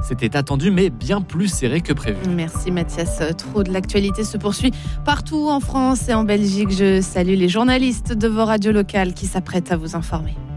C'était attendu, mais bien plus serré que prévu. Merci Mathias. Trop de l'actualité se poursuit partout en France et en Belgique. Je salue les journalistes de vos radios locales qui s'apprêtent à vous informer.